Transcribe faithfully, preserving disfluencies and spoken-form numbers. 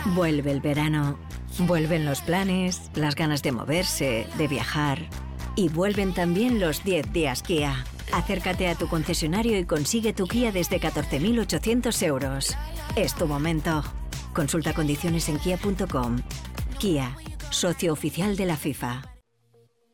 Vuelve el verano, vuelven los planes, las ganas de moverse, de viajar y vuelven también los diez días Kia. Acércate a tu concesionario y consigue tu Kia desde catorce mil ochocientos euros. Es tu momento. Consulta condiciones en kia punto com. Kia, socio oficial de la FIFA.